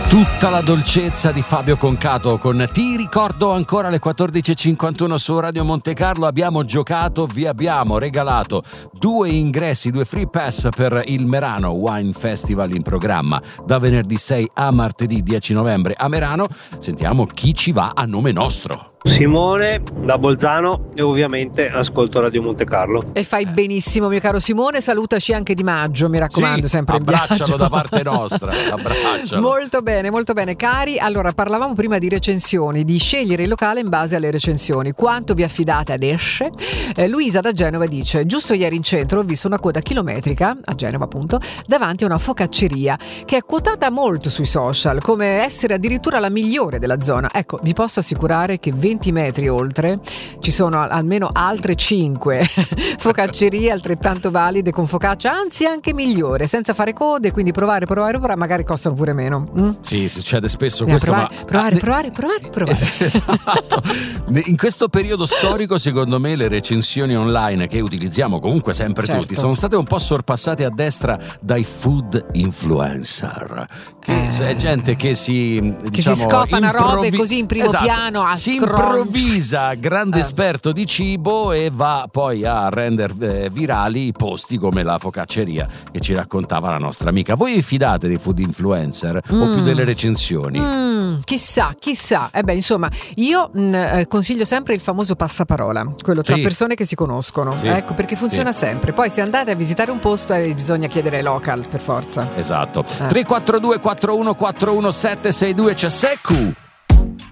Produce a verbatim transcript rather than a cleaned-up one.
Tutta la dolcezza di Fabio Concato con Ti ricordo ancora alle quattordici e cinquantuno su Radio Monte Carlo. Abbiamo giocato, vi abbiamo regalato due ingressi, due free pass per il Merano Wine Festival in programma da venerdì sei a martedì dieci novembre a Merano. Sentiamo chi ci va a nome nostro. Simone da Bolzano e ovviamente ascolto Radio Monte Carlo. E fai benissimo, mio caro Simone, salutaci anche Di Maggio, mi raccomando, sì, sempre in abbraccialo viaggio. da parte nostra, abbraccialo. Molto bene, molto bene. Cari, allora parlavamo prima di recensioni, di scegliere il locale in base alle recensioni. Quanto vi affidate ad esce? Eh, Luisa da Genova dice: giusto ieri in centro ho visto una coda chilometrica, a Genova appunto, davanti a una focacceria che è quotata molto sui social come essere addirittura la migliore della zona. Ecco, vi posso assicurare che venti metri oltre ci sono almeno altre cinque focaccerie altrettanto valide con focaccia, anzi anche migliore, senza fare code, quindi provare, provare, provare, magari costano pure meno. Mm? Sì, succede spesso Andiamo questo, provare, ma provare, ah, provare, provare, provare. Esatto. In questo periodo storico, secondo me, le recensioni online che utilizziamo comunque sempre certo. tutti sono state un po' sorpassate a destra dai food influencer, che Eh. è gente che si Che diciamo, si scofana robe improvi- così in primo esatto. piano a si scrunch. improvvisa grande Eh. esperto di cibo e va poi a rendere eh, virali posti come la focacceria che ci raccontava la nostra amica. Voi vi fidate dei food influencer Mm. o più delle recensioni? Mm, chissà, chissà. E eh beh, insomma, io mh, eh, consiglio sempre il famoso passaparola, quello tra Sì. persone che si conoscono. Sì. Ecco, perché funziona Sì. sempre. Poi se andate a visitare un posto eh, bisogna chiedere ai local per forza. Esatto. Eh. tre quattro due quattro uno quattro uno sette sei due c'è Seccu.